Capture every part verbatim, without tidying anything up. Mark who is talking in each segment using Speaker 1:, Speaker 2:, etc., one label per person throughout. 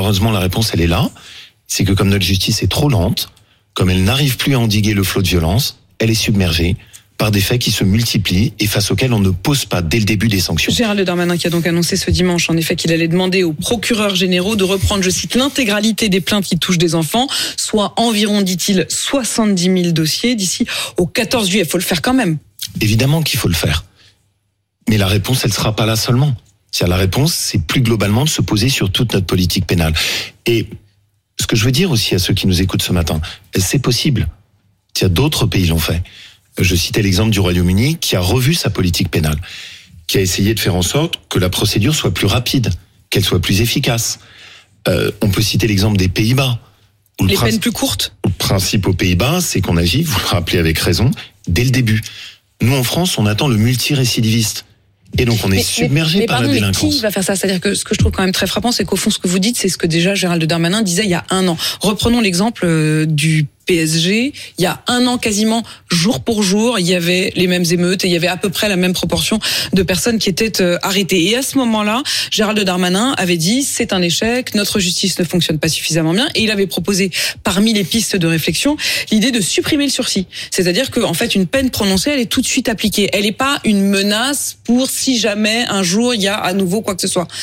Speaker 1: malheureusement, la réponse, elle est là. C'est que comme notre justice est trop lente, comme elle n'arrive plus à endiguer le flot de violence, elle est submergée par des faits qui se multiplient et face auxquels on ne pose pas dès le début des sanctions.
Speaker 2: Gérald Darmanin qui a donc annoncé ce dimanche en effet qu'il allait demander aux procureurs généraux de reprendre, je cite, l'intégralité des plaintes qui touchent des enfants, soit environ, dit-il, soixante-dix mille dossiers d'ici au quatorze juillet. Il faut le faire quand même.
Speaker 1: Évidemment qu'il faut le faire. Mais la réponse, elle ne sera pas là seulement. C'est-à-dire, la réponse, c'est plus globalement de se poser sur toute notre politique pénale. Et ce que je veux dire aussi à ceux qui nous écoutent ce matin, c'est possible. C'est-à-dire, d'autres pays l'ont fait. Je citais l'exemple du Royaume-Uni qui a revu sa politique pénale, qui a essayé de faire en sorte que la procédure soit plus rapide, qu'elle soit plus efficace. Euh, on peut citer l'exemple des Pays-Bas.
Speaker 2: Les principe, peines plus courtes.
Speaker 1: Le principe aux Pays-Bas, c'est qu'on agit, vous le rappelez avec raison, dès le début. Nous, en France, on attend le multirécidiviste. Et donc on est mais, submergé
Speaker 2: mais,
Speaker 1: par
Speaker 2: mais
Speaker 1: la délinquance.
Speaker 2: Mais qui va faire ça ? C'est-à-dire que ce que je trouve quand même très frappant, c'est qu'au fond, ce que vous dites, c'est ce que déjà Gérald Darmanin disait il y a un an. Reprenons l'exemple du P S G. Il y a un an quasiment, jour pour jour, il y avait les mêmes émeutes et il y avait à peu près la même proportion de personnes qui étaient arrêtées. Et à ce moment-là, Gérald Darmanin avait dit c'est un échec, notre justice ne fonctionne pas suffisamment bien. Et il avait proposé, parmi les pistes de réflexion, l'idée de supprimer le sursis. C'est-à-dire qu'en fait, une peine prononcée, elle est tout de suite appliquée. Elle n'est pas une menace pour si jamais un jour il y a à nouveau quoi que ce soit.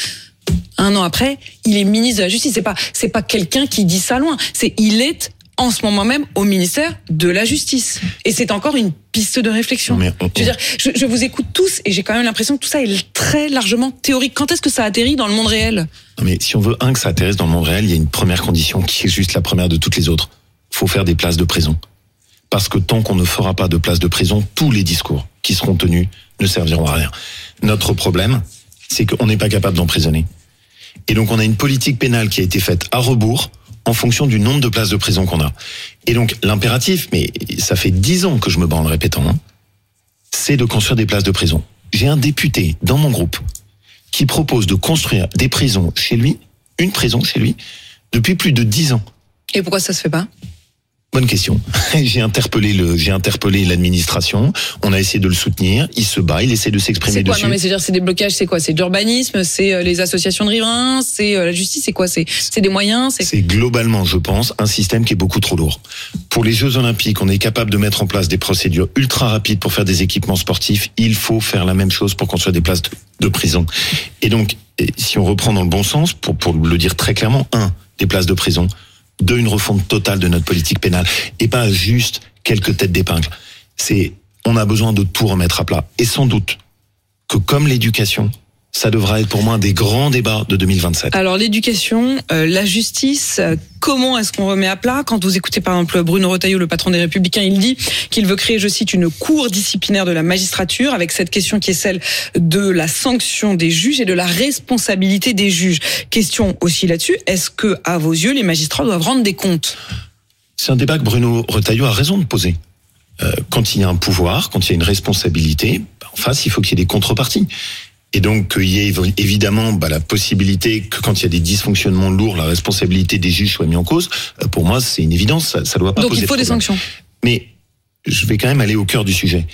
Speaker 2: Un an après, il est ministre de la Justice. C'est pas, c'est pas quelqu'un qui dit ça loin. C'est, il est en ce moment même au ministère de la Justice. Et c'est encore une piste de réflexion. Mais on, on... Je veux dire, je, je vous écoute tous et j'ai quand même l'impression que tout ça est très largement théorique. Quand est-ce que ça atterrit dans le monde réel ?
Speaker 1: Non mais si on veut, un, que ça atterrisse dans le monde réel, il y a une première condition qui est juste la première de toutes les autres. Il faut faire des places de prison. Parce que tant qu'on ne fera pas de places de prison, tous les discours qui seront tenus ne serviront à rien. Notre problème, c'est qu'on n'est pas capable d'emprisonner. Et donc on a une politique pénale qui a été faite à rebours, en fonction du nombre de places de prison qu'on a. Et donc, l'impératif, mais ça fait dix ans que je me bats en le répétant, hein, c'est de construire des places de prison. J'ai un député dans mon groupe qui propose de construire des prisons chez lui, une prison chez lui, depuis plus de dix ans.
Speaker 2: Et pourquoi ça se fait pas ?
Speaker 1: Bonne question. J'ai interpellé le, j'ai interpellé l'administration. On a essayé de le soutenir. Il se bat, il essaie de s'exprimer
Speaker 2: c'est quoi,
Speaker 1: dessus.
Speaker 2: Non mais c'est-à-dire, c'est des blocages, c'est quoi ? C'est de l'urbanisme, c'est les associations de riverains, c'est la justice, c'est quoi ? C'est, c'est des moyens. C'est...
Speaker 1: c'est globalement, je pense, un système qui est beaucoup trop lourd. Pour les Jeux Olympiques, on est capable de mettre en place des procédures ultra rapides pour faire des équipements sportifs. Il faut faire la même chose pour construire des places de, de prison. Et donc, si on reprend dans le bon sens, pour, pour le dire très clairement, un, des places de prison. Deux, une refonte totale de notre politique pénale et pas juste quelques têtes d'épingle. C'est, on a besoin de tout remettre à plat. Et sans doute que comme l'éducation, ça devra être pour moi un des grands débats de deux mille vingt-sept.
Speaker 2: Alors l'éducation, euh, la justice, euh, comment est-ce qu'on remet à plat ? Quand vous écoutez par exemple Bruno Retailleau, le patron des Républicains, il dit qu'il veut créer, je cite, une cour disciplinaire de la magistrature avec cette question qui est celle de la sanction des juges et de la responsabilité des juges. Question aussi là-dessus, est-ce que, à vos yeux, les magistrats doivent rendre des comptes ?
Speaker 1: C'est un débat que Bruno Retailleau a raison de poser. Euh, quand il y a un pouvoir, quand il y a une responsabilité, en face, il faut qu'il y ait des contreparties. Et donc, il y ait évidemment bah, la possibilité que quand il y a des dysfonctionnements lourds, la responsabilité des juges soit mise en cause. Pour moi, c'est une évidence, ça ne doit pas
Speaker 2: donc
Speaker 1: poser
Speaker 2: il faut
Speaker 1: de
Speaker 2: des sanctions.
Speaker 1: Mais je vais quand même aller au cœur du sujet.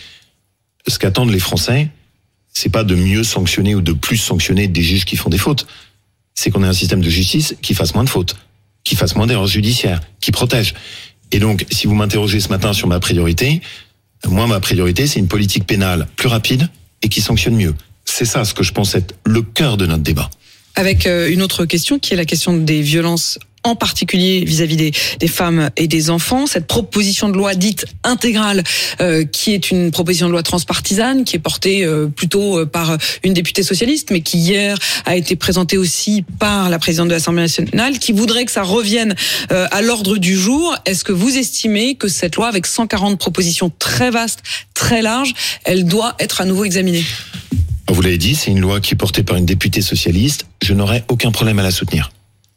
Speaker 1: Ce qu'attendent les Français, c'est pas de mieux sanctionner ou de plus sanctionner des juges qui font des fautes. C'est qu'on ait un système de justice qui fasse moins de fautes, qui fasse moins d'erreurs judiciaires, qui protège. Et donc, si vous m'interrogez ce matin sur ma priorité, moi, ma priorité, c'est une politique pénale plus rapide et qui sanctionne mieux. C'est ça ce que je pense être le cœur de notre débat.
Speaker 2: Avec une autre question qui est la question des violences, en particulier vis-à-vis des, des femmes et des enfants. Cette proposition de loi dite intégrale, euh, qui est une proposition de loi transpartisane, qui est portée euh, plutôt par une députée socialiste, mais qui hier a été présentée aussi par la présidente de l'Assemblée nationale, qui voudrait que ça revienne euh, à l'ordre du jour. Est-ce que vous estimez que cette loi, avec cent quarante propositions très vastes, très larges, elle doit être à nouveau examinée ?
Speaker 1: Vous l'avez dit, c'est une loi qui est portée par une députée socialiste. Je n'aurai aucun problème à la soutenir.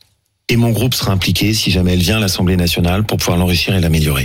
Speaker 1: Et mon groupe sera impliqué si jamais elle vient à l'Assemblée nationale pour pouvoir l'enrichir et l'améliorer.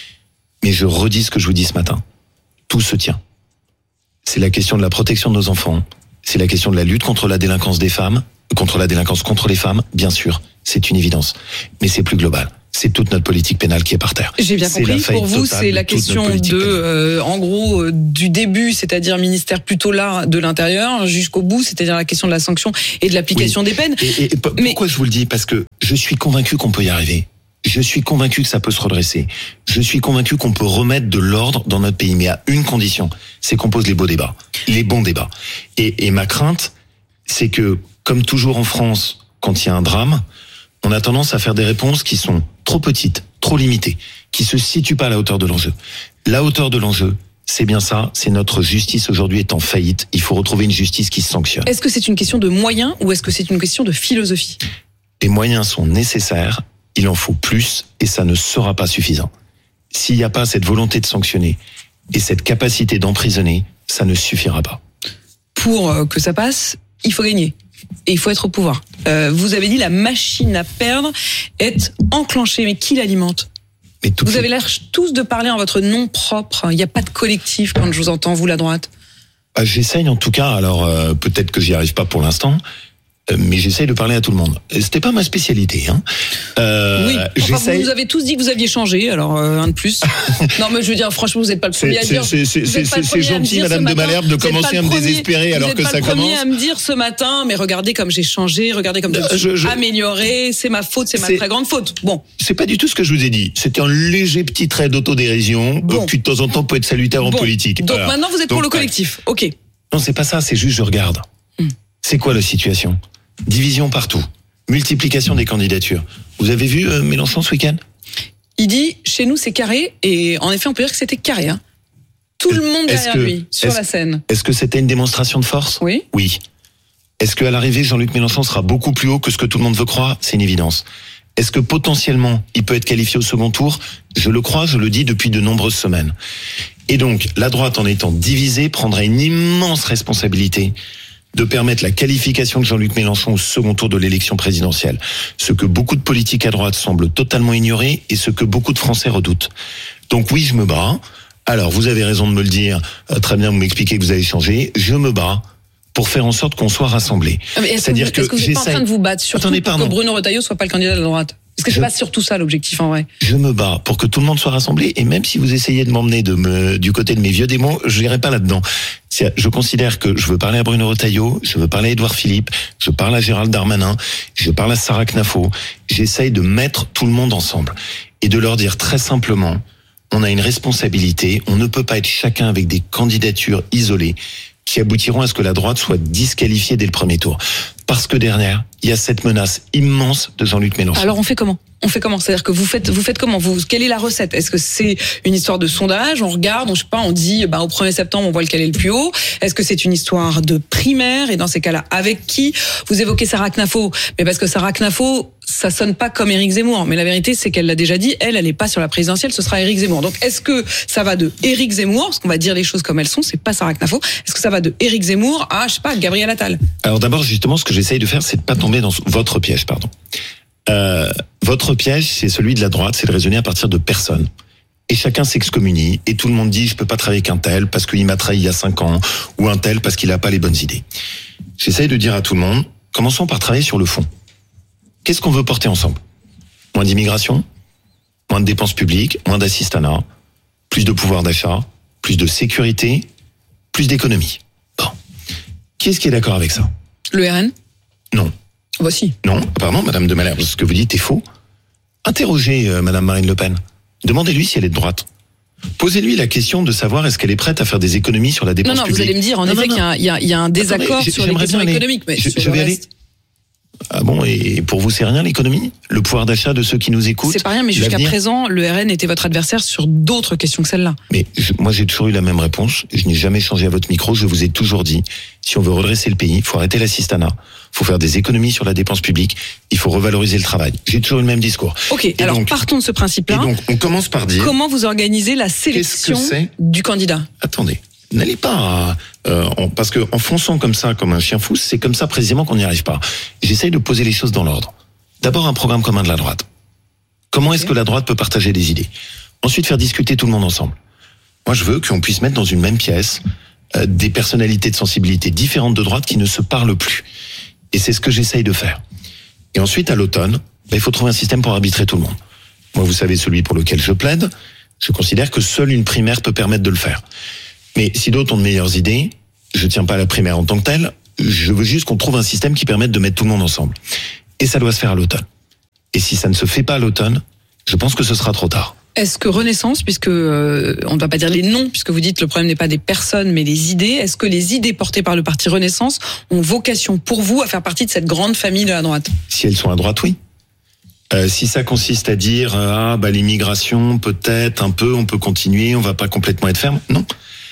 Speaker 1: Mais je redis ce que je vous dis ce matin. Tout se tient. C'est la question de la protection de nos enfants. C'est la question de la lutte contre la délinquance des femmes, contre la délinquance contre les femmes, bien sûr. C'est une évidence. Mais c'est plus global. c'est toute notre politique pénale qui est par terre.
Speaker 2: J'ai bien compris. Pour vous, c'est la question de, euh, en gros, euh, du début, c'est-à-dire ministère plutôt là de l'Intérieur, jusqu'au bout, c'est-à-dire la question de la sanction et de l'application oui. des peines.
Speaker 1: Et, et, et p- Mais... Pourquoi je vous le dis ? Parce que je suis convaincu qu'on peut y arriver. Je suis convaincu que ça peut se redresser. Je suis convaincu qu'on peut remettre de l'ordre dans notre pays, mais à une condition, c'est qu'on pose les beaux débats, les bons débats. Et, et ma crainte, c'est que, comme toujours en France, quand il y a un drame, on a tendance à faire des réponses qui sont trop petites, trop limitées, qui se situent pas à la hauteur de l'enjeu. La hauteur de l'enjeu, c'est bien ça, c'est notre justice aujourd'hui est en faillite. Il faut retrouver une justice qui sanctionne.
Speaker 2: Est-ce que c'est une question de moyens ou est-ce que c'est une question de philosophie ?
Speaker 1: Les moyens sont nécessaires, il en faut plus et ça ne sera pas suffisant. S'il n'y a pas cette volonté de sanctionner et cette capacité d'emprisonner, ça ne suffira pas.
Speaker 2: Pour que ça passe, il faut gagner. Et il faut être au pouvoir. Euh, vous avez dit la machine à perdre est enclenchée, mais qui l'alimente ? Mais vous avez l'air tous de parler en votre nom propre. Il n'y a pas de collectif quand je vous entends, vous, la droite.
Speaker 1: Bah, j'essaye en tout cas, alors euh, peut-être que j'y arrive pas pour l'instant, euh, mais j'essaye de parler à tout le monde. C'était pas ma spécialité. Hein. Euh,
Speaker 2: oui, enfin, vous nous avez tous dit que vous aviez changé, alors euh, un de plus. Non mais je veux dire, franchement, vous n'êtes pas le premier
Speaker 1: c'est,
Speaker 2: à dire.
Speaker 1: C'est, c'est, c'est, c'est gentil, Madame de Malherbe, de commencer à me premier, désespérer alors que ça commence. Vous n'êtes pas le premier
Speaker 2: à me dire ce matin, mais regardez comme j'ai changé, regardez comme je, je, je amélioré, c'est ma faute, c'est, c'est ma très grande faute. Bon.
Speaker 1: C'est pas du tout ce que je vous ai dit. C'était un léger petit trait d'autodérision bon. qui de temps en temps peut être salutaire en bon. politique.
Speaker 2: Donc voilà. Maintenant, vous êtes Donc, pour le collectif. Ok.
Speaker 1: Non, c'est pas ça. C'est juste je regarde. Hmm. C'est quoi la situation ? Division partout. Multiplication des candidatures. Vous avez vu euh, Mélenchon ce week-end ?
Speaker 2: Il dit, chez nous c'est carré, et en effet on peut dire que c'était carré. Hein. Tout le monde derrière que, lui, sur la scène.
Speaker 1: Est-ce que c'était une démonstration de force ?
Speaker 2: Oui.
Speaker 1: Oui. Est-ce qu'à l'arrivée, Jean-Luc Mélenchon sera beaucoup plus haut que ce que tout le monde veut croire ? C'est une évidence. Est-ce que potentiellement, il peut être qualifié au second tour ? Je le crois, je le dis depuis de nombreuses semaines. Et donc, la droite, en étant divisée, prendra une immense responsabilité de permettre la qualification de Jean-Luc Mélenchon au second tour de l'élection présidentielle. Ce que beaucoup de politiques à droite semblent totalement ignorer et ce que beaucoup de Français redoutent. Donc oui, je me bats. Alors, vous avez raison de me le dire. Euh, très bien, vous m'expliquez que vous avez changé. Je me bats pour faire en sorte qu'on soit rassemblés.
Speaker 2: Mais est-ce C'est-à-dire que, vous, est-ce que vous n'êtes pas en train de vous battre surtout Attendez, pour que Bruno Retailleau soit pas le candidat de la droite ? Est-ce que je, c'est pas surtout ça l'objectif en vrai ?
Speaker 1: Je me bats pour que tout le monde soit rassemblé et même si vous essayez de m'emmener de me, du côté de mes vieux démons, je n'irai pas là-dedans. C'est, je considère que je veux parler à Bruno Retailleau, je veux parler à Édouard Philippe, je parle à Gérald Darmanin, je parle à Sarah Knafo. J'essaye de mettre tout le monde ensemble et de leur dire très simplement, on a une responsabilité, on ne peut pas être chacun avec des candidatures isolées qui aboutiront à ce que la droite soit disqualifiée dès le premier tour. Parce que derrière, il y a cette menace immense de Jean-Luc Mélenchon.
Speaker 2: Alors on fait comment ? On fait comment ? C'est-à-dire que vous faites, vous faites comment ? Vous, quelle est la recette ? Est-ce que c'est une histoire de sondage ? On regarde, on, je sais pas, on dit, bah, au premier septembre, on voit lequel est le plus haut. Est-ce que c'est une histoire de primaire ? Et dans ces cas-là, avec qui ? Vous évoquez Sarah Knafo, mais parce que Sarah Knafo, ça sonne pas comme Éric Zemmour. Mais la vérité, c'est qu'elle l'a déjà dit, elle, elle est pas sur la présidentielle, ce sera Éric Zemmour. Donc, est-ce que ça va de Éric Zemmour, parce qu'on va dire les choses comme elles sont, c'est pas Sarah Knafo. Est-ce que ça va de Éric Zemmour à, je sais pas, Gabriel Attal ?
Speaker 1: Alors d'abord, justement, ce que j'essaye de faire, c'est de pas tomber dans votre piège, pardon. Euh, votre piège, c'est celui de la droite, c'est de raisonner à partir de personnes. Et chacun s'excommunie, et tout le monde dit, je peux pas travailler avec un tel parce qu'il m'a trahi il y a cinq ans, ou un tel parce qu'il a pas les bonnes idées. J'essaye de dire à tout le monde, commençons par travailler sur le fond. Qu'est-ce qu'on veut porter ensemble ? Moins d'immigration, moins de dépenses publiques, moins d'assistanat, plus de pouvoir d'achat, plus de sécurité, plus d'économie. Bon. Qui est-ce qui est d'accord avec ça ?
Speaker 2: Le R N ?
Speaker 1: Non.
Speaker 2: Voici.
Speaker 1: Non, apparemment, Madame de Malherbe, ce que vous dites est faux. Interrogez euh, Madame Marine Le Pen. Demandez-lui si elle est de droite. Posez-lui la question de savoir est-ce qu'elle est prête à faire des économies sur la dépense
Speaker 2: publique. Non, non,
Speaker 1: publique.
Speaker 2: vous allez me dire en non, effet non, non. qu'il y a, il y a un désaccord Attendez, sur les questions économiques, mais
Speaker 1: je,
Speaker 2: sur
Speaker 1: je
Speaker 2: le
Speaker 1: vais
Speaker 2: reste...
Speaker 1: aller. Ah bon, et pour vous, c'est rien l'économie ? Le pouvoir d'achat de ceux qui nous écoutent ?
Speaker 2: C'est pas rien, mais jusqu'à l'avenir. Présent, le R N était votre adversaire sur d'autres questions que celle-là.
Speaker 1: Mais je, moi, j'ai toujours eu la même réponse. Je n'ai jamais changé à votre micro. Je vous ai toujours dit, si on veut redresser le pays, il faut arrêter l'assistanat. Il faut faire des économies sur la dépense publique. Il faut revaloriser le travail. J'ai toujours eu le même discours.
Speaker 2: Ok, et alors donc, partons de ce principe-là.
Speaker 1: Et donc, on commence par dire...
Speaker 2: Comment vous organisez la sélection
Speaker 1: qu'est-ce que c'est ?
Speaker 2: Du candidat ?
Speaker 1: Attendez. N'allez pas, euh, en, parce que en fonçant comme ça, comme un chien fou, c'est comme ça précisément qu'on n'y arrive pas. J'essaye de poser les choses dans l'ordre. D'abord, un programme commun de la droite. Comment est-ce que la droite peut partager des idées ? Ensuite, faire discuter tout le monde ensemble. Moi, je veux qu'on puisse mettre dans une même pièce euh, des personnalités de sensibilité différentes de droite qui ne se parlent plus. Et c'est ce que j'essaye de faire. Et ensuite, à l'automne, bah, il faut trouver un système pour arbitrer tout le monde. Moi, vous savez, celui pour lequel je plaide, je considère que seule une primaire peut permettre de le faire. Mais si d'autres ont de meilleures idées, je tiens pas à la primaire en tant que telle, je veux juste qu'on trouve un système qui permette de mettre tout le monde ensemble. Et ça doit se faire à l'automne. Et si ça ne se fait pas à l'automne, je pense que ce sera trop tard.
Speaker 2: Est-ce que Renaissance, puisque euh, on ne va pas dire les noms, puisque vous dites le problème n'est pas des personnes mais les idées, est-ce que les idées portées par le parti Renaissance ont vocation pour vous à faire partie de cette grande famille de la droite ?
Speaker 1: Si elles sont à droite, oui. Euh, si ça consiste à dire ah bah l'immigration peut-être un peu, on peut continuer, on va pas complètement être ferme, non.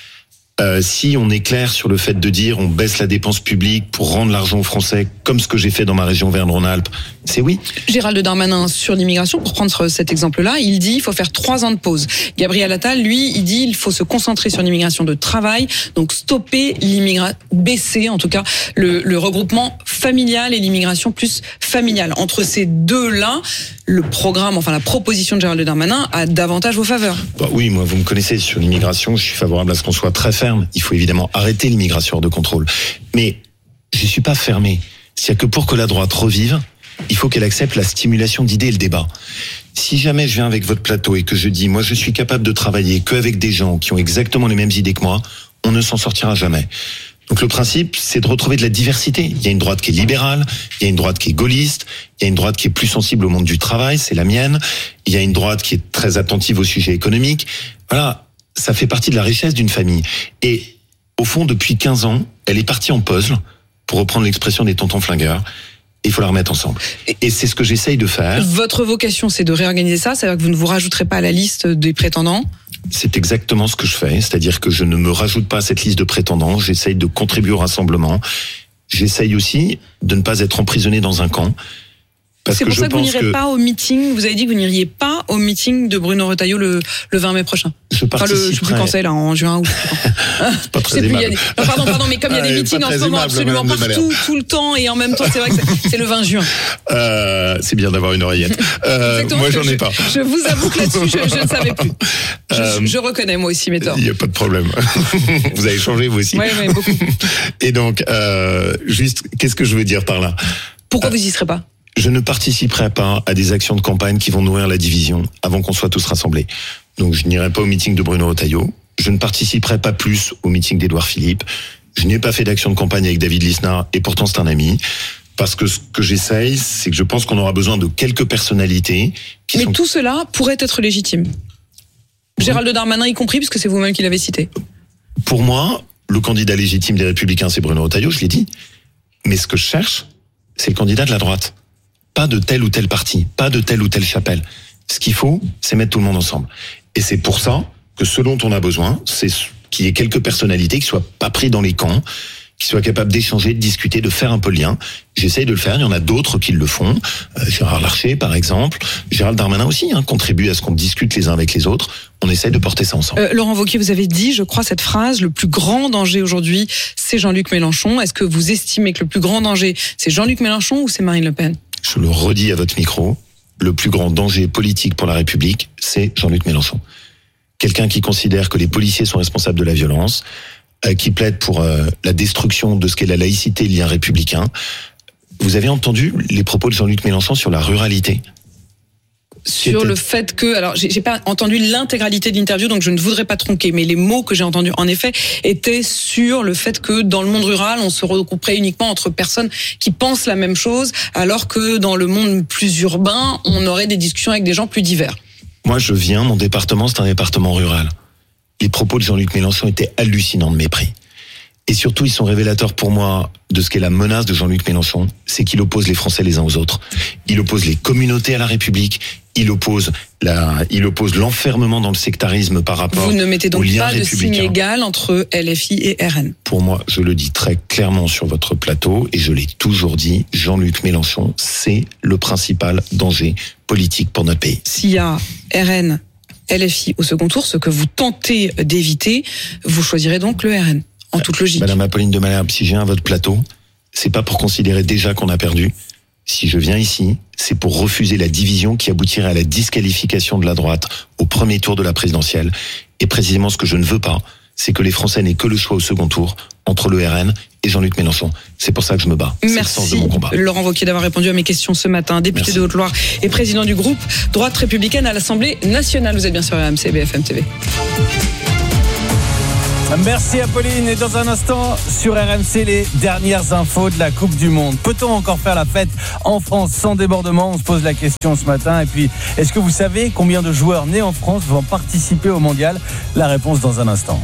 Speaker 1: Euh, si on est clair sur le fait de dire on baisse la dépense publique pour rendre l'argent aux Français, comme ce que j'ai fait dans ma région Auvergne-Rhône-Alpes, c'est oui.
Speaker 2: Gérald Darmanin, sur l'immigration, pour prendre cet exemple-là, il dit il faut faire trois ans de pause. Gabriel Attal, lui, il dit il faut se concentrer sur l'immigration de travail, donc stopper l'immigration, baisser en tout cas le, le regroupement familial et l'immigration plus familiale. Entre ces deux-là, le programme, enfin la proposition de Gérald Darmanin a davantage vos faveurs.
Speaker 1: Bah oui, moi vous me connaissez, sur l'immigration, je suis favorable à ce qu'on soit très ferme. Il faut évidemment arrêter l'immigration hors de contrôle. Mais je suis pas fermé. C'est-à-dire que pour que la droite revive, il faut qu'elle accepte la stimulation d'idées et le débat. Si jamais je viens avec votre plateau et que je dis, moi je suis capable de travailler qu'avec des gens qui ont exactement les mêmes idées que moi, on ne s'en sortira jamais. Donc le principe, c'est de retrouver de la diversité. Il y a une droite qui est libérale, il y a une droite qui est gaulliste, il y a une droite qui est plus sensible au monde du travail, c'est la mienne. Il y a une droite qui est très attentive au sujet économique. Voilà, ça fait partie de la richesse d'une famille. Et au fond, depuis quinze ans, elle est partie en puzzle, pour reprendre l'expression des tontons flingueurs. Il faut la remettre ensemble. Et c'est ce que j'essaye de faire.
Speaker 2: Votre vocation, c'est de réorganiser ça, c'est-à-dire que vous ne vous rajouterez pas à la liste des prétendants ?
Speaker 1: C'est exactement ce que je fais, c'est-à-dire que je ne me rajoute pas à cette liste de prétendants, j'essaye de contribuer au rassemblement, j'essaye aussi de ne pas être emprisonné dans un camp. Parce
Speaker 2: c'est pour
Speaker 1: que
Speaker 2: ça
Speaker 1: je
Speaker 2: que vous
Speaker 1: pense
Speaker 2: n'irez
Speaker 1: que...
Speaker 2: pas au meeting, vous avez dit que vous n'iriez pas au meeting de Bruno Retailleau le, le vingt mai prochain.
Speaker 1: Je
Speaker 2: Enfin, le, je sais plus quand c'est, là, en juin ou
Speaker 1: c'est pas très
Speaker 2: plus,
Speaker 1: aimable.
Speaker 2: il y a des... non, pardon, pardon, mais comme il y a des
Speaker 1: ah,
Speaker 2: meetings en ce moment
Speaker 1: aimable,
Speaker 2: absolument partout, tout le temps, et en même temps, c'est vrai que c'est, c'est le vingt juin.
Speaker 1: Euh, c'est bien d'avoir une oreillette. Euh, moi, j'en ai
Speaker 2: je,
Speaker 1: pas.
Speaker 2: Je vous avoue que là-dessus, je, je ne savais plus. Je, euh, je reconnais, moi aussi, mes torts.
Speaker 1: Il n'y a pas de problème. Vous avez changé, vous aussi.
Speaker 2: Oui, oui, beaucoup.
Speaker 1: Et donc, euh, juste, qu'est-ce que je veux dire par là ?
Speaker 2: Pourquoi euh, vous y serez pas ?
Speaker 1: Je ne participerai pas à des actions de campagne qui vont nourrir la division avant qu'on soit tous rassemblés. Donc je n'irai pas au meeting de Bruno Retailleau. Je ne participerai pas plus au meeting d'Édouard Philippe. Je n'ai pas fait d'action de campagne avec David Lisnard et pourtant c'est un ami. Parce que ce que j'essaye, c'est que je pense qu'on aura besoin de quelques personnalités qui
Speaker 2: Mais
Speaker 1: sont...
Speaker 2: tout cela pourrait être légitime. Oui. Gérald Darmanin y compris, puisque c'est vous-même qui l'avez cité.
Speaker 1: Pour moi, le candidat légitime des Républicains, c'est Bruno Retailleau, je l'ai dit. Mais ce que je cherche, c'est le candidat de la droite. Pas de tel ou tel parti, pas de telle ou telle chapelle. Ce qu'il faut, c'est mettre tout le monde ensemble. Et c'est pour ça que ce dont on a besoin, c'est qu'il y ait quelques personnalités qui soient pas pris dans les camps, qui soient capables d'échanger, de discuter, de faire un peu le lien. J'essaye de le faire, il y en a d'autres qui le font. Euh, Gérard Larcher, par exemple. Gérald Darmanin aussi hein, contribue à ce qu'on discute les uns avec les autres. On essaye de porter ça ensemble.
Speaker 2: Euh, Laurent Wauquiez, vous avez dit, je crois, cette phrase, le plus grand danger aujourd'hui, c'est Jean-Luc Mélenchon. Est-ce que vous estimez que le plus grand danger, c'est Jean-Luc Mélenchon ou c'est Marine Le Pen ?
Speaker 1: Je le redis à votre micro, le plus grand danger politique pour la République, c'est Jean-Luc Mélenchon. Quelqu'un qui considère que les policiers sont responsables de la violence, euh, qui plaide pour euh, la destruction de ce qu'est la laïcité et le lien républicain. Vous avez entendu les propos de Jean-Luc Mélenchon sur la ruralité ?
Speaker 2: Sur le fait que, alors j'ai, j'ai pas entendu l'intégralité de l'interview, donc je ne voudrais pas tronquer, mais les mots que j'ai entendus, en effet, étaient sur le fait que dans le monde rural, on se regrouperait uniquement entre personnes qui pensent la même chose, alors que dans le monde plus urbain, on aurait des discussions avec des gens plus divers.
Speaker 1: Moi, je viens, mon département, c'est un département rural. Les propos de Jean-Luc Mélenchon étaient hallucinants de mépris. Et surtout, ils sont révélateurs pour moi de ce qu'est la menace de Jean-Luc Mélenchon, c'est qu'il oppose les Français les uns aux autres. Il oppose les communautés à la République. Il oppose la, il oppose l'enfermement dans le sectarisme par rapport aux liens républicains. Vous ne mettez donc pas de signe
Speaker 2: égal entre L F I et R N.
Speaker 1: Pour moi, je le dis très clairement sur votre plateau, et je l'ai toujours dit, Jean-Luc Mélenchon, c'est le principal danger politique pour notre pays.
Speaker 2: S'il y a R N, L F I au second tour, ce que vous tentez d'éviter, vous choisirez donc le R N, en toute logique.
Speaker 1: Madame Apolline de Malherbe, si je viens à votre plateau, c'est pas pour considérer déjà qu'on a perdu. Si je viens ici, c'est pour refuser la division qui aboutirait à la disqualification de la droite au premier tour de la présidentielle. Et précisément ce que je ne veux pas, c'est que les Français n'aient que le choix au second tour entre le R N et Jean-Luc Mélenchon. C'est pour ça que je me bats. C'est le sens de
Speaker 2: Merci
Speaker 1: mon combat.
Speaker 2: Laurent Wauquiez d'avoir répondu à mes questions ce matin. Député
Speaker 1: Merci.
Speaker 2: de Haute-Loire et président du groupe Droite Républicaine à l'Assemblée nationale. Vous êtes bien sur R M C B F M T V.
Speaker 3: Merci Apolline. Et dans un instant, sur R M C, les dernières infos de la Coupe du Monde. Peut-on encore faire la fête en France sans débordement ? On se pose la question ce matin. Et puis, est-ce que vous savez combien de joueurs nés en France vont participer au Mondial ? La réponse dans un instant.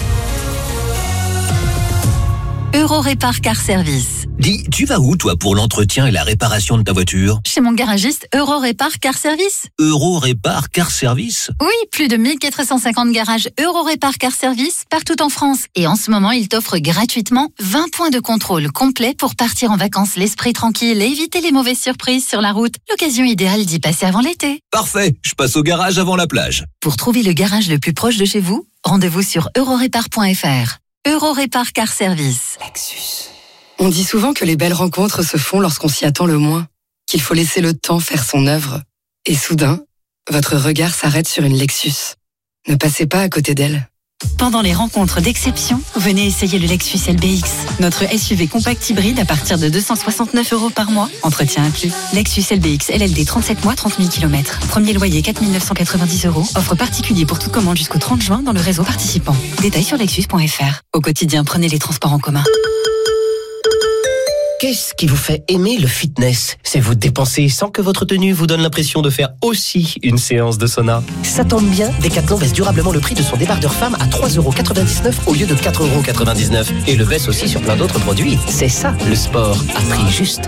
Speaker 4: Eurorépar Car Service.
Speaker 5: Dis, tu vas où, toi, pour l'entretien et la réparation de ta voiture ?
Speaker 4: Chez mon garagiste Eurorépar Car Service.
Speaker 5: Eurorépar Car Service ?
Speaker 4: Oui, plus de mille quatre cent cinquante garages Eurorépar Car Service partout en France. Et en ce moment, il t'offre gratuitement vingt points de contrôle complets pour partir en vacances l'esprit tranquille et éviter les mauvaises surprises sur la route. L'occasion idéale d'y passer avant l'été.
Speaker 5: Parfait, je passe au garage avant la plage.
Speaker 4: Pour trouver le garage le plus proche de chez vous, rendez-vous sur eurorépar point f r. Eurorépar Car Service.
Speaker 6: Lexus. On dit souvent que les belles rencontres se font lorsqu'on s'y attend le moins, qu'il faut laisser le temps faire son œuvre. Et soudain, votre regard s'arrête sur une Lexus. Ne passez pas à côté d'elle.
Speaker 7: Pendant les rencontres d'exception, venez essayer le Lexus L B X. Notre S U V compact hybride à partir de deux cent soixante-neuf euros par mois, entretien inclus. Lexus L B X L L D trente-sept mois, trente mille kilomètres. Premier loyer quatre mille neuf cent quatre-vingt-dix euros. Offre particulier pour toute commande jusqu'au trente juin dans le réseau participant. Détails sur lexus point f r. Au quotidien, prenez les transports en commun.
Speaker 8: Qu'est-ce qui vous fait aimer le fitness ? C'est vous dépenser sans que votre tenue vous donne l'impression de faire aussi une séance de sauna. Ça tombe bien, Decathlon baisse durablement le prix de son débardeur femme à trois euros quatre-vingt-dix-neuf au lieu de quatre euros quatre-vingt-dix-neuf. Et le baisse aussi sur plein d'autres produits. C'est ça, le sport, à prix juste.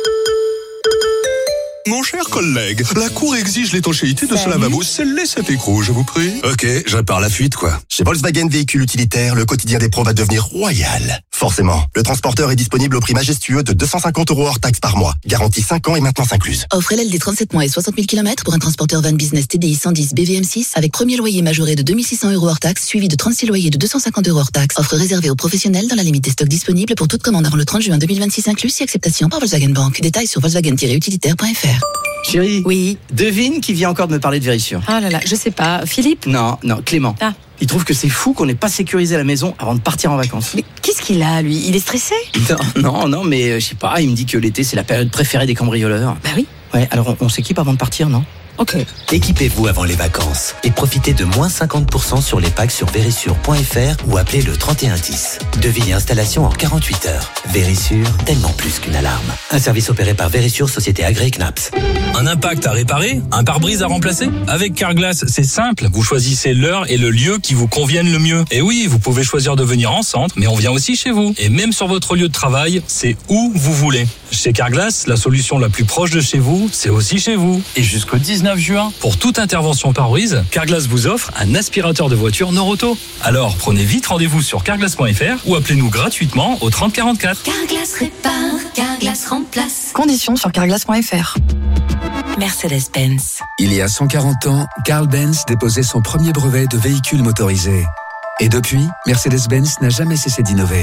Speaker 9: Mon cher collègue, la Cour exige l'étanchéité de ce lavabo. Scellez cet écrou, je vous prie. Ok, je pars la fuite, quoi.
Speaker 10: Chez Volkswagen Véhicules Utilitaires, le quotidien des pros va devenir royal. Forcément, le transporteur est disponible au prix majestueux de deux cent cinquante euros hors taxe par mois. Garantie cinq ans et maintenance incluse.
Speaker 11: Offre L L D trente-sept mois et soixante mille kilomètres pour un transporteur van business T D I cent dix B V M six avec premier loyer majoré de deux mille six cents euros hors taxe, suivi de trente-six loyers de deux cent cinquante euros hors taxe. Offre réservée aux professionnels dans la limite des stocks disponibles pour toute commande avant le trente juin deux mille vingt-six inclus si acceptation par Volkswagen Bank. Détails sur volkswagen tiret utilitaire point f r.
Speaker 12: Chérie,
Speaker 7: Oui.
Speaker 12: devine qui vient encore de me parler de Vérissure.
Speaker 7: Ah là là, je sais pas. Philippe ?
Speaker 12: Non, non, Clément.
Speaker 7: Ah.
Speaker 12: Il trouve que c'est fou qu'on n'ait pas sécurisé la maison avant de partir en vacances.
Speaker 7: Mais qu'est-ce qu'il a, lui ? Il est stressé ?
Speaker 12: Non, non, non, mais euh, je sais pas, il me dit que l'été c'est la période préférée des cambrioleurs.
Speaker 7: Bah oui.
Speaker 12: Ouais, alors on, on s'équipe avant de partir, non ?
Speaker 7: Ok.
Speaker 5: Équipez-vous avant les vacances et profitez de moins cinquante pour cent sur les packs sur vérissure point f r ou appelez le trente et un dix. Devis et installation en quarante-huit heures. Vérissure, tellement plus qu'une alarme. Un service opéré par Vérissure, société agréée C N A P S.
Speaker 13: Un impact à réparer ? Un pare-brise à remplacer ? Avec Carglass, c'est simple. Vous choisissez l'heure et le lieu qui vous conviennent le mieux. Et oui, vous pouvez choisir de venir en centre, mais on vient aussi chez vous. Et même sur votre lieu de travail, c'est où vous voulez. Chez Carglass, la solution la plus proche de chez vous, c'est aussi chez vous. Et jusqu'au dix-neuf juin, pour toute intervention pare-brise, Carglass vous offre un aspirateur de voiture Noroto. Alors, prenez vite rendez-vous sur carglass point f r ou appelez-nous gratuitement au trente quarante-quatre.
Speaker 4: Carglass répare, Carglass remplace.
Speaker 7: Conditions sur carglass point f r.
Speaker 14: Mercedes-Benz. Il y a cent quarante ans, Carl Benz déposait son premier brevet de véhicule motorisé. Et depuis, Mercedes-Benz n'a jamais cessé d'innover.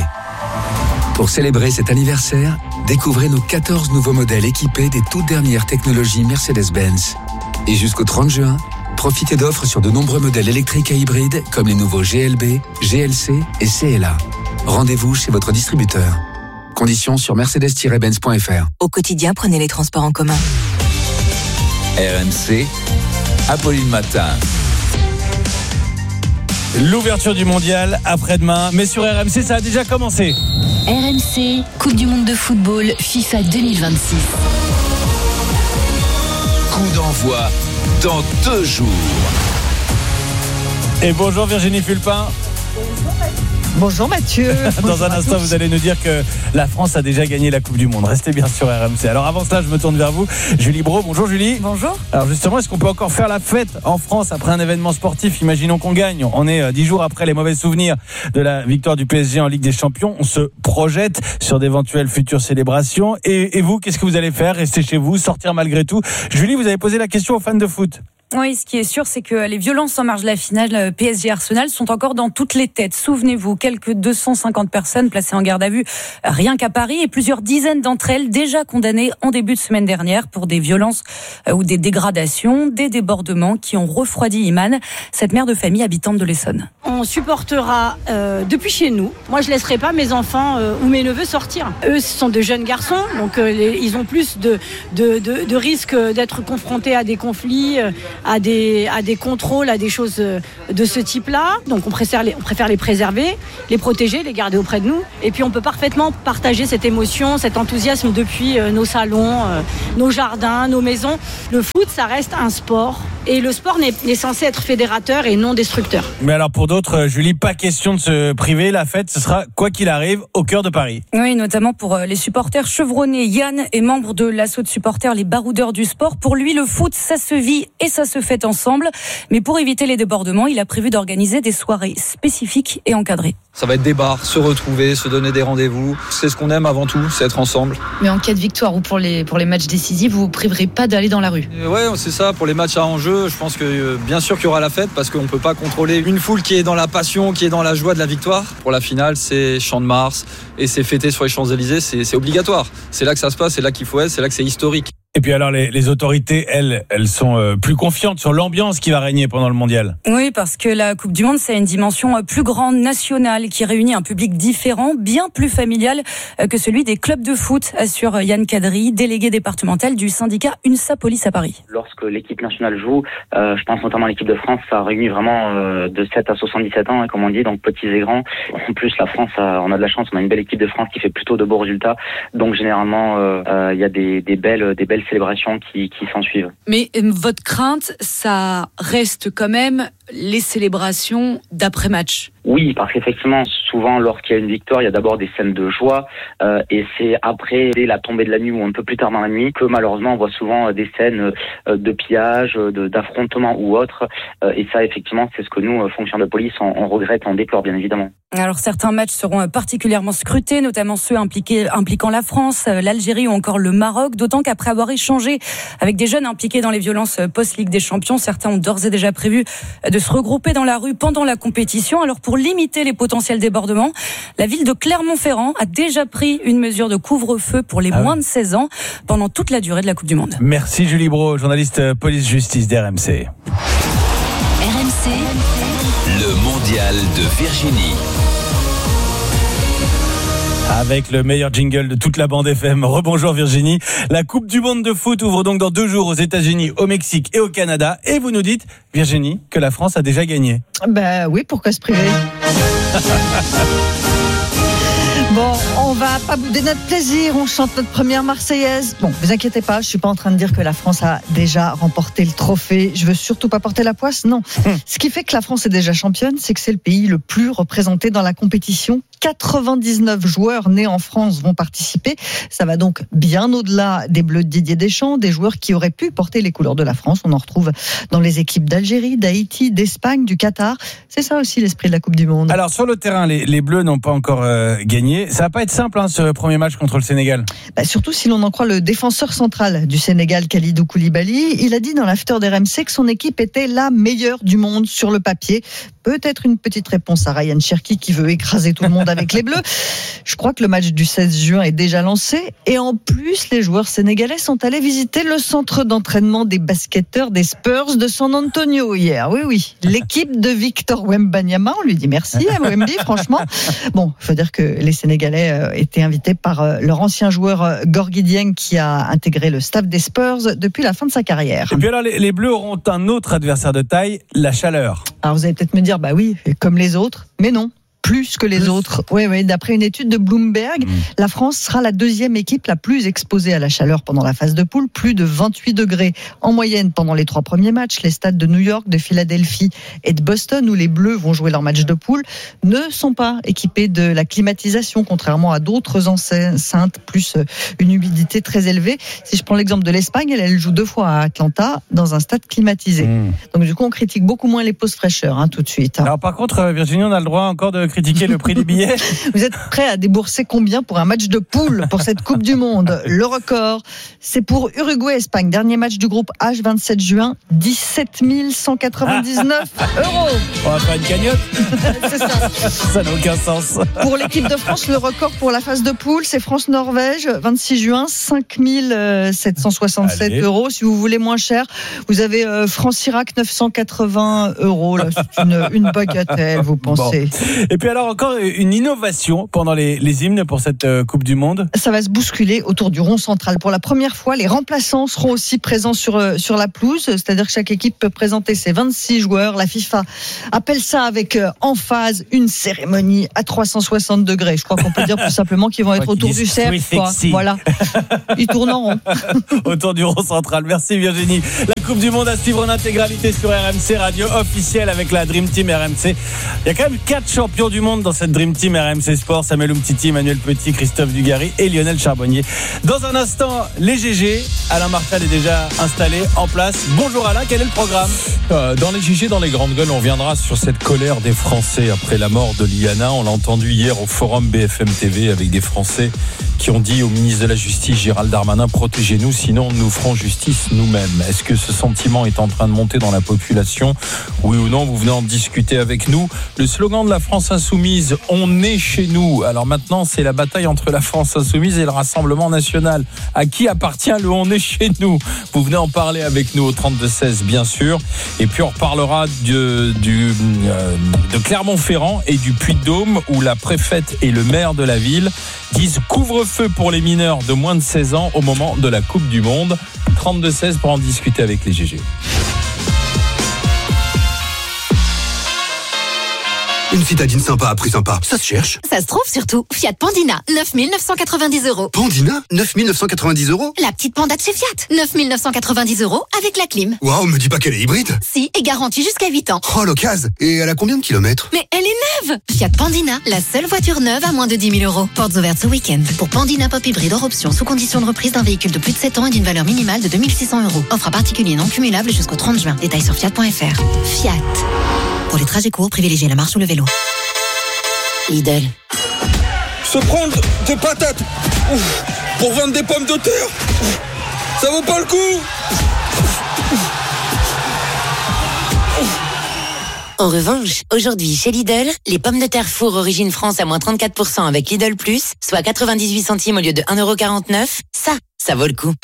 Speaker 14: Pour célébrer cet anniversaire, découvrez nos quatorze nouveaux modèles équipés des toutes dernières technologies Mercedes-Benz. Et jusqu'au trente juin, profitez d'offres sur de nombreux modèles électriques et hybrides comme les nouveaux G L B, G L C et C L A. Rendez-vous chez votre distributeur. Conditions sur mercedes tiret benz point f r.
Speaker 7: Au quotidien, prenez les transports en commun.
Speaker 15: R M C, Apolline Matin.
Speaker 3: L'ouverture du mondial après-demain, mais sur R M C, ça a déjà commencé.
Speaker 4: R M C, Coupe du monde de football FIFA deux mille vingt-six.
Speaker 15: Coup d'envoi dans deux jours.
Speaker 3: Et bonjour Virginie Fulpin.
Speaker 16: Bonjour Mathieu.
Speaker 3: Dans
Speaker 16: Bonjour
Speaker 3: un instant, vous allez nous dire que la France a déjà gagné la Coupe du Monde. Restez bien sur R M C. Alors avant cela, je me tourne vers vous. Julie Brault, bonjour Julie.
Speaker 16: Bonjour.
Speaker 3: Alors justement, est-ce qu'on peut encore faire la fête en France après un événement sportif ? Imaginons qu'on gagne. On est dix jours après les mauvais souvenirs de la victoire du P S G en Ligue des Champions. On se projette sur d'éventuelles futures célébrations. Et, et vous, qu'est-ce que vous allez faire ? Rester chez vous, sortir malgré tout ? Julie, vous avez posé la question aux fans de foot.
Speaker 17: Oui, ce qui est sûr, c'est que les violences en marge de la finale P S G Arsenal sont encore dans toutes les têtes. Souvenez-vous, quelques deux cent cinquante personnes placées en garde à vue rien qu'à Paris et plusieurs dizaines d'entre elles déjà condamnées en début de semaine dernière pour des violences ou des dégradations, des débordements qui ont refroidi Iman, cette mère de famille habitante de l'Essonne.
Speaker 18: On supportera euh, depuis chez nous. Moi, je laisserai pas mes enfants euh, ou mes neveux sortir. Eux, ce sont de jeunes garçons, donc euh, les, ils ont plus de, de, de, de risques d'être confrontés à des conflits, euh, à des, à des contrôles, à des choses de ce type-là. Donc on préfère, les, on préfère les préserver, les protéger, les garder auprès de nous. Et puis on peut parfaitement partager cette émotion, cet enthousiasme depuis euh, nos salons, euh, nos jardins, nos maisons. Le foot, ça reste un sport. Et le sport n'est, n'est censé être fédérateur et non destructeur.
Speaker 3: Mais alors pour d'autres, Julie, pas question de se priver. La fête, ce sera, quoi qu'il arrive, au cœur de Paris.
Speaker 17: Oui, notamment pour les supporters chevronnés. Yann est membre de l'asso de supporters Les Baroudeurs du Sport. Pour lui, le foot, ça se vit et ça se fait ensemble. Mais pour éviter les débordements, il a prévu d'organiser des soirées spécifiques et encadrées.
Speaker 19: Ça va être des bars, se retrouver, se donner des rendez-vous. C'est ce qu'on aime avant tout, c'est être ensemble.
Speaker 20: Mais en cas de victoire ou pour les, pour les matchs décisifs, vous vous priverez pas d'aller dans la rue?
Speaker 19: Et ouais, c'est ça. Pour les matchs à enjeu, je pense que euh, bien sûr qu'il y aura la fête parce qu'on ne peut pas contrôler une foule qui est dans la passion, qui est dans la joie de la victoire. Pour la finale, c'est Champ de Mars et c'est fêté sur les Champs-Élysées, c'est, c'est obligatoire. C'est là que ça se passe, c'est là qu'il faut être, c'est là que c'est historique.
Speaker 3: Et puis alors les, les autorités, elles, elles sont euh, plus confiantes sur l'ambiance qui va régner pendant le mondial.
Speaker 17: Oui, parce que la Coupe du Monde, c'est une dimension plus grande, nationale, qui réunit un public différent, bien plus familial que celui des clubs de foot, assure Yann Kadri, délégué départemental du syndicat UNSA Police à Paris.
Speaker 21: Lorsque l'équipe nationale joue, euh, je pense notamment à l'équipe de France, ça réunit vraiment euh, de sept à soixante-dix-sept ans, hein, comme on dit, donc petits et grands. En plus, la France, a, on a de la chance, on a une belle équipe de France qui fait plutôt de beaux résultats. Donc généralement, il euh, euh, y a des, des belles, des belles célébrations qui, qui s'en suivent.
Speaker 17: Mais euh, votre crainte, ça reste quand même les célébrations d'après-match.
Speaker 21: Oui, parce qu'effectivement, souvent, lorsqu'il y a une victoire, il y a d'abord des scènes de joie, euh, et c'est après dès la tombée de la nuit ou un peu plus tard dans la nuit que malheureusement on voit souvent des scènes euh, de pillage, de, d'affrontement ou autre. Euh, et ça, effectivement, c'est ce que nous, fonctionnaires de police, on, on regrette, on déplore bien évidemment.
Speaker 17: Alors certains matchs seront particulièrement scrutés, notamment ceux impliqués, impliquant la France, l'Algérie ou encore le Maroc, d'autant qu'après avoir échangé avec des jeunes impliqués dans les violences post-Ligue des Champions, certains ont d'ores et déjà prévu de se regrouper dans la rue pendant la compétition. Alors pour limiter les potentiels débordements, la ville de Clermont-Ferrand a déjà pris une mesure de couvre-feu pour les ah moins oui. de seize ans pendant toute la durée de la Coupe du Monde.
Speaker 3: Merci Julie Brault, journaliste police-justice d'R M C.
Speaker 15: R M C, le mondial de Virginie.
Speaker 3: Avec le meilleur jingle de toute la bande F M. Rebonjour Virginie. La Coupe du Monde de foot ouvre donc dans deux jours aux États-Unis, au Mexique et au Canada. Et vous nous dites, Virginie, que la France a déjà gagné.
Speaker 16: Ben oui, pourquoi se priver? Bon, on va pas bouder notre plaisir, on chante notre première Marseillaise. Bon, vous inquiétez pas, je suis pas en train de dire que la France a déjà remporté le trophée. Je veux surtout pas porter la poisse, non. Hum. Ce qui fait que la France est déjà championne, c'est que c'est le pays le plus représenté dans la compétition. quatre-vingt-dix-neuf joueurs nés en France vont participer. Ça va donc bien au-delà des Bleus de Didier Deschamps, des joueurs qui auraient pu porter les couleurs de la France. On en retrouve dans les équipes d'Algérie, d'Haïti, d'Espagne, du Qatar. C'est ça aussi l'esprit de la Coupe du Monde.
Speaker 3: Alors sur le terrain, les, les Bleus n'ont pas encore euh, gagné. Ça va pas être simple hein, ce premier match contre le Sénégal.
Speaker 16: Bah, surtout si l'on en croit le défenseur central du Sénégal, Kalidou Koulibaly. Il a dit dans l'after d'R M C que son équipe était la meilleure du monde sur le papier. Peut-être une petite réponse à Ryan Cherki qui veut écraser tout le monde avec les Bleus. Je crois que le match du seize juin est déjà lancé. Et en plus, les joueurs sénégalais sont allés visiter le centre d'entraînement des basketteurs des Spurs de San Antonio hier. Oui, oui. L'équipe de Victor Wembanyama, on lui dit merci à Wemby, franchement. Bon, il faut dire que les Sénégalais étaient invités par leur ancien joueur Gorgui Dieng qui a intégré le staff des Spurs depuis la fin de sa carrière.
Speaker 3: Et puis alors, les, les Bleus auront un autre adversaire de taille, la chaleur.
Speaker 16: Alors vous allez peut-être me dire, bah oui, comme les autres, mais non. Plus que les plus. autres. Oui, oui. D'après une étude de Bloomberg, mmh. la France sera la deuxième équipe la plus exposée à la chaleur pendant la phase de poule. Plus de vingt-huit degrés en moyenne pendant les trois premiers matchs. Les stades de New York, de Philadelphie et de Boston, où les Bleus vont jouer leur match de poule, ne sont pas équipés de la climatisation, contrairement à d'autres enceintes, plus une humidité très élevée. Si je prends l'exemple de l'Espagne, elle, elle joue deux fois à Atlanta dans un stade climatisé. Mmh. Donc du coup, on critique beaucoup moins les pauses fraîcheurs hein, tout de suite. Hein.
Speaker 3: Alors par contre, Virginie, on a le droit encore de critiquer le prix des billets.
Speaker 16: Vous êtes prêts à débourser combien pour un match de poule pour cette Coupe du Monde? Le record, c'est pour Uruguay-Espagne. Dernier match du groupe H, vingt-sept juin, dix-sept mille cent quatre-vingt-dix-neuf euros.
Speaker 3: On va faire une cagnotte.
Speaker 16: C'est ça.
Speaker 3: Ça n'a aucun sens.
Speaker 16: Pour l'équipe de France, le record pour la phase de poule, c'est France-Norvège, vingt-six juin, cinq mille sept cent soixante-sept
Speaker 3: Allez.
Speaker 16: euros. Si vous voulez moins cher, vous avez euh, France-Irak, neuf cent quatre-vingts euros. Là, c'est une, une bagatelle, vous pensez.
Speaker 3: Bon. Et puis alors encore une innovation pendant les, les hymnes pour cette euh, Coupe du Monde.
Speaker 16: Ça va se bousculer autour du rond central. Pour la première fois, les remplaçants seront aussi présents sur, euh, sur la pelouse. C'est-à-dire que chaque équipe peut présenter ses vingt-six joueurs. La FIFA appelle ça avec euh, emphase une cérémonie à trois cent soixante degrés. Je crois qu'on peut dire tout simplement qu'ils vont être autour du cercle. Quoi. Voilà. Ils tournent en rond.
Speaker 3: Autour du rond central. Merci Virginie. La Coupe du Monde à suivre en intégralité sur R M C Radio officielle avec la Dream Team R M C. Il y a quand même quatre champions du monde dans cette Dream Team R M C Sport. Samuel Umtiti, Emmanuel Petit, Christophe Dugarry et Lionel Charbonnier. Dans un instant, les G G. Alain Marchal est déjà installé en place. Bonjour Alain, quel est le programme ?
Speaker 1: euh, Dans les G G, dans les grandes gueules, on reviendra sur cette colère des Français après la mort de Liana. On l'a entendu hier au forum B F M T V avec des Français qui ont dit au ministre de la Justice, Gérald Darmanin, protégez-nous, sinon nous ferons justice nous-mêmes. Est-ce que ce sentiment est en train de monter dans la population ? Oui ou non, vous venez en discuter avec nous. Le slogan de la France Insoumise, on est chez nous. Alors maintenant, c'est la bataille entre la France Insoumise et le Rassemblement National. À qui appartient le on est chez nous ? Vous venez en parler avec nous au trente-deux seize, bien sûr. Et puis on reparlera de, du, euh, de Clermont-Ferrand et du Puy-de-Dôme, où la préfète et le maire de la ville disent couvre-feu pour les mineurs de moins de seize ans au moment de la Coupe du Monde. trente-deux seize pour en discuter avec les G G.
Speaker 9: Une citadine sympa à prix sympa, ça se cherche.
Speaker 22: Ça se trouve surtout. Fiat Pandina, neuf mille neuf cent quatre-vingt-dix euros.
Speaker 9: Pandina, neuf mille neuf cent quatre-vingt-dix euros.
Speaker 22: La petite Panda de chez Fiat, neuf mille neuf cent quatre-vingt-dix euros avec la clim.
Speaker 9: Waouh, me dis pas qu'elle est hybride.
Speaker 22: Si, et garantie jusqu'à huit ans.
Speaker 9: Oh, l'occasion. Et elle a combien de kilomètres ?
Speaker 22: Mais elle est neuve. Fiat Pandina, la seule voiture neuve à moins de dix mille euros. Portes ouvertes ce week-end. Pour Pandina Pop hybride hors option, sous condition de reprise d'un véhicule de plus de sept ans et d'une valeur minimale de deux mille six cents euros. Offre à particulier non cumulable jusqu'au trente juin. Détails sur fiat point f r. Fiat. Pour les trajets courts, privilégiez la marche ou le vélo. Lidl.
Speaker 23: Se prendre des patates ouf, pour vendre des pommes de terre, ouf, ça vaut pas le coup.
Speaker 22: En revanche, aujourd'hui chez Lidl, les pommes de terre four origine France à moins trente-quatre pour cent avec Lidl Plus, soit quatre-vingt-dix-huit centimes au lieu de un euro quarante-neuf, ça, ça vaut le coup.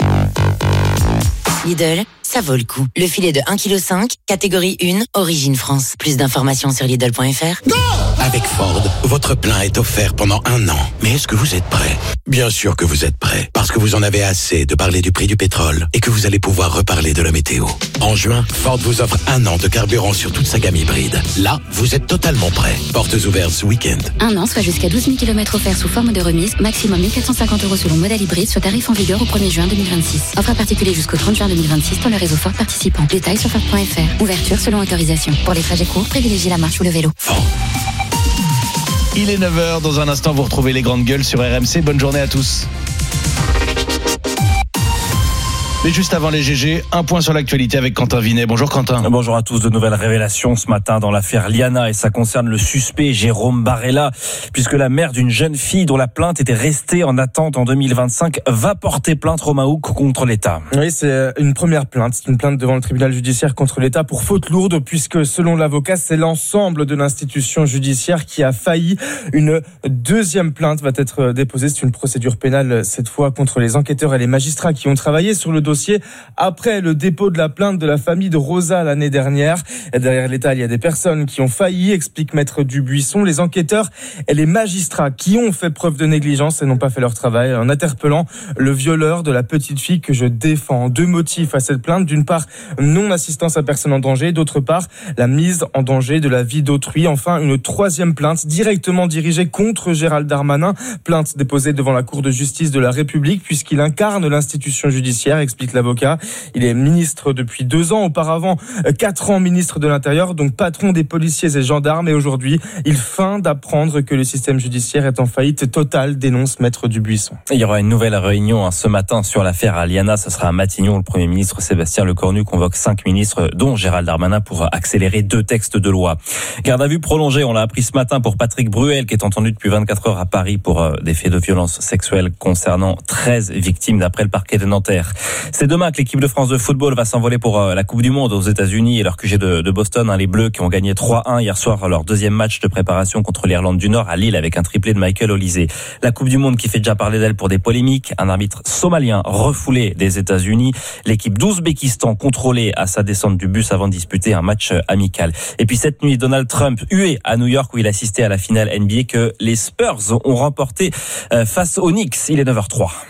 Speaker 22: Lidl, ça vaut le coup. Le filet de un virgule cinq kilos, catégorie un, origine France. Plus d'informations sur Lidl point f r.
Speaker 24: Avec Ford, votre plein est offert pendant un an. Mais est-ce que vous êtes prêt ? Bien sûr que vous êtes prêt, parce que vous en avez assez de parler du prix du pétrole et que vous allez pouvoir reparler de la météo. En juin, Ford vous offre un an de carburant sur toute sa gamme hybride. Là, vous êtes totalement prêt. Portes ouvertes ce week-end.
Speaker 22: Un an, soit jusqu'à douze mille kilomètres offerts sous forme de remise, maximum mille quatre cent cinquante euros selon modèle hybride, sur tarif en vigueur au premier juin deux mille vingt-six. Offre à particulier jusqu'au trente juin deux mille vingt-six dans le réseau Ford participant. Détails sur Ford point f r. Ouverture selon autorisation. Pour les trajets courts, privilégiez la marche ou le vélo.
Speaker 24: Ford.
Speaker 25: Il est neuf heures, dans un instant vous retrouvez les grandes gueules sur R M C. Bonne journée à tous. Mais juste avant les G G, un point sur l'actualité avec Quentin Vinet. Bonjour Quentin.
Speaker 3: Bonjour à tous. De nouvelles révélations ce matin dans l'affaire Liana, et ça concerne le suspect Jérôme Barella, puisque la mère d'une jeune fille dont la plainte était restée en attente en deux mille vingt-cinq va porter plainte Romain Houck contre l'État.
Speaker 26: Oui, c'est une première plainte. C'est une plainte devant le tribunal judiciaire contre l'État pour faute lourde, puisque selon l'avocat, c'est l'ensemble de l'institution judiciaire qui a failli. Une deuxième plainte va être déposée. C'est une procédure pénale, cette fois contre les enquêteurs et les magistrats qui ont travaillé sur le dossier après le dépôt de la plainte de la famille de Rosa l'année dernière. Et derrière l'État, il y a des personnes qui ont failli, explique Maître Dubuisson. Les enquêteurs et les magistrats qui ont fait preuve de négligence et n'ont pas fait leur travail en interpellant le violeur de la petite fille que je défends. Deux motifs à cette plainte. D'une part, non-assistance à personne en danger. D'autre part, la mise en danger de la vie d'autrui. Enfin, une troisième plainte directement dirigée contre Gérald Darmanin. Plainte déposée devant la Cour de justice de la République puisqu'il incarne l'institution judiciaire, explique explique l'avocat. Il est ministre depuis deux ans, auparavant quatre ans ministre de l'Intérieur, donc patron des policiers et gendarmes. Et aujourd'hui, il feint d'apprendre que le système judiciaire est en faillite totale, dénonce Maître Dubuisson.
Speaker 2: Il y aura une nouvelle réunion hein, ce matin sur l'affaire Aliana. Ce sera à Matignon. Le Premier ministre Sébastien Lecornu convoque cinq ministres, dont Gérald Darmanin, pour accélérer deux textes de loi. Garde à vue prolongée, on l'a appris ce matin pour Patrick Bruel, qui est entendu depuis vingt-quatre heures à Paris pour euh, des faits de violence sexuelle concernant treize victimes d'après le parquet de Nanterre. C'est demain que l'équipe de France de football va s'envoler pour euh, la Coupe du Monde aux États-Unis et leur Q G de, de Boston. Hein, les Bleus qui ont gagné trois un hier soir leur deuxième match de préparation contre l'Irlande du Nord à Lille avec un triplé de Michael Olise. La Coupe du Monde qui fait déjà parler d'elle pour des polémiques. Un arbitre somalien refoulé des États-Unis. L'équipe d'Ouzbékistan contrôlée à sa descente du bus avant de disputer un match amical. Et puis cette nuit, Donald Trump hué à New York où il assistait à la finale N B A que les Spurs ont remporté face aux Knicks. Il est neuf heures zéro trois.